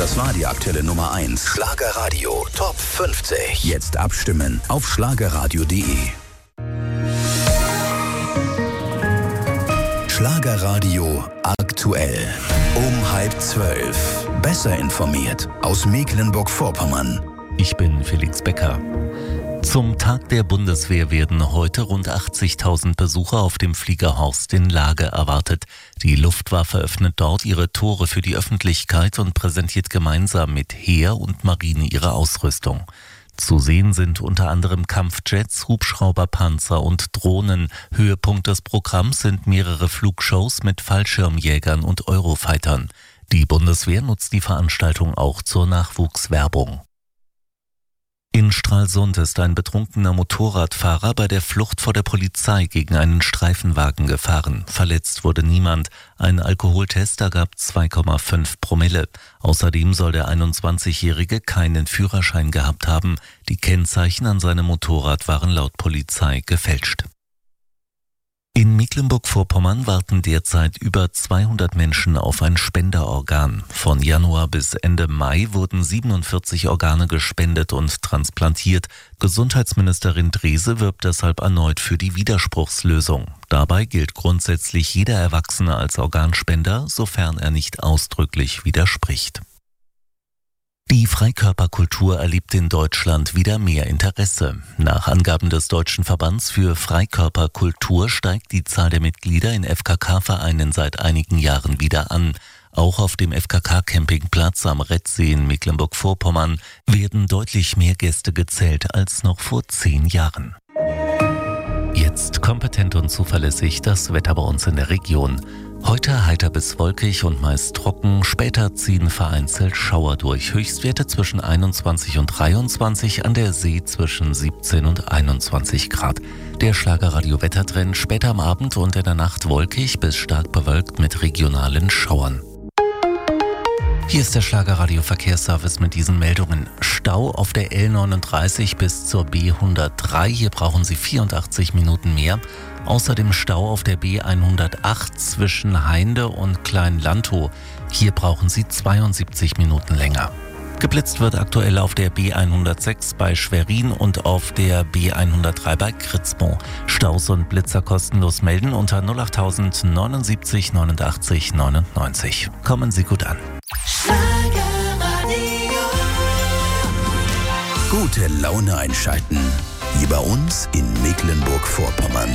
Das war die aktuelle Nummer 1. Schlagerradio Top 50. Jetzt abstimmen auf schlagerradio.de. Schlagerradio aktuell. Um 11:30. Besser informiert aus Mecklenburg-Vorpommern. Ich bin Felix Becker. Zum Tag der Bundeswehr werden heute rund 80.000 Besucher auf dem Flieger Horst in Lage erwartet. Die Luftwaffe öffnet dort ihre Tore für die Öffentlichkeit und präsentiert gemeinsam mit Heer und Marine ihre Ausrüstung. Zu sehen sind unter anderem Kampfjets, Hubschrauber, Panzer und Drohnen. Höhepunkt des Programms sind mehrere Flugshows mit Fallschirmjägern und Eurofightern. Die Bundeswehr nutzt die Veranstaltung auch zur Nachwuchswerbung. In Stralsund ist ein betrunkener Motorradfahrer bei der Flucht vor der Polizei gegen einen Streifenwagen gefahren. Verletzt wurde niemand. Ein Alkoholtest ergab 2,5 Promille. Außerdem soll der 21-Jährige keinen Führerschein gehabt haben. Die Kennzeichen an seinem Motorrad waren laut Polizei gefälscht. In Mecklenburg-Vorpommern warten derzeit über 200 Menschen auf ein Spenderorgan. Von Januar bis Ende Mai wurden 47 Organe gespendet und transplantiert. Gesundheitsministerin Drese wirbt deshalb erneut für die Widerspruchslösung. Dabei gilt grundsätzlich jeder Erwachsene als Organspender, sofern er nicht ausdrücklich widerspricht. Die Freikörperkultur erlebt in Deutschland wieder mehr Interesse. Nach Angaben des Deutschen Verbands für Freikörperkultur steigt die Zahl der Mitglieder in FKK-Vereinen seit einigen Jahren wieder an. Auch auf dem FKK-Campingplatz am Rettsee in Mecklenburg-Vorpommern werden deutlich mehr Gäste gezählt als noch vor 10 Jahren. Jetzt kompetent und zuverlässig das Wetter bei uns in der Region. Heute heiter bis wolkig und meist trocken, später ziehen vereinzelt Schauer durch. Höchstwerte zwischen 21 und 23, an der See zwischen 17 und 21 Grad. Der Schlagerradio-Wettertrend später am Abend und in der Nacht wolkig bis stark bewölkt mit regionalen Schauern. Hier ist der Schlagerradio-Verkehrsservice mit diesen Meldungen. Stau auf der L39 bis zur B103. Hier brauchen Sie 84 Minuten mehr. Außerdem Stau auf der B108 zwischen Heinde und Kleinlantow. Hier brauchen Sie 72 Minuten länger. Geblitzt wird aktuell auf der B106 bei Schwerin und auf der B103 bei Kritzmo. Staus und Blitzer kostenlos melden unter 08000 79 89 99. Kommen Sie gut an. Gute Laune einschalten. Hier bei uns in Mecklenburg-Vorpommern.